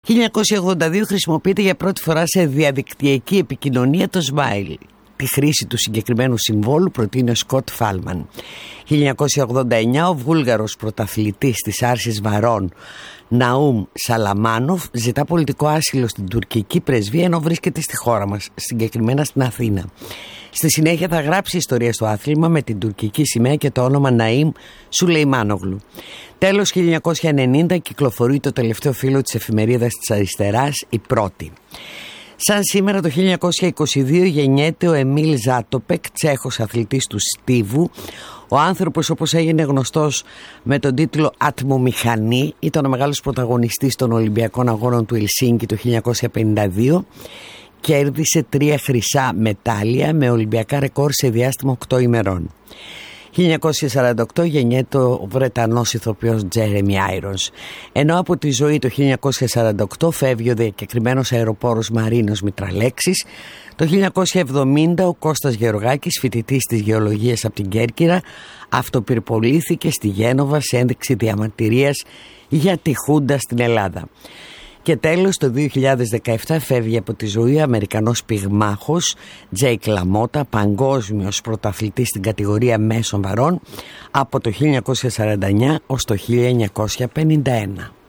1982 χρησιμοποιείται για πρώτη φορά σε διαδικτυακή επικοινωνία το Smile. Τη χρήση του συγκεκριμένου συμβόλου προτείνει ο Σκοτ Φάλμαν. 1989 ο Βούλγαρος πρωταθλητής της άρσης βαρών Ναούμ Σαλαμάνοφ ζητά πολιτικό άσυλο στην τουρκική πρεσβεία ενώ βρίσκεται στη χώρα μας, συγκεκριμένα στην Αθήνα. Στη συνέχεια θα γράψει ιστορία στο άθλημα με την τουρκική σημαία και το όνομα Ναΐμ Σουλεϊμάνογλου. Τέλος 1990 κυκλοφορεί το τελευταίο φύλλο της εφημερίδας της αριστεράς, η Πρώτη. Σαν σήμερα το 1922 γεννιέται ο Εμίλ Ζάτοπεκ, Τσέχος αθλητής του στίβου. Ο άνθρωπος, όπως έγινε γνωστός με τον τίτλο «Ατμομηχανή», ήταν ο μεγάλος πρωταγωνιστής των Ολυμπιακών Αγώνων του Ελσίνκι το 1952. Κέρδισε 3 χρυσά μετάλλια με Ολυμπιακά ρεκόρ σε διάστημα 8 ημερών. 1948 γεννιέται ο Βρετανός ηθοποιός Τζέρεμι Άιρονς. Ενώ από τη ζωή το 1948 φεύγει ο διακεκριμένος αεροπόρος Μαρίνος Μητραλέξης. Το 1970 ο Κώστας Γεωργάκης, φοιτητής της γεωλογίας από την Κέρκυρα, αυτοπυρπολήθηκε στη Γένοβα σε ένδειξη διαμαρτυρίας για τη Χούντα στην Ελλάδα. Και τέλος το 2017 φεύγει από τη ζωή ο Αμερικανός πυγμάχος Τζέικ Λαμότα, παγκόσμιος πρωταθλητής στην κατηγορία μέσων βαρών από το 1949 ως το 1951.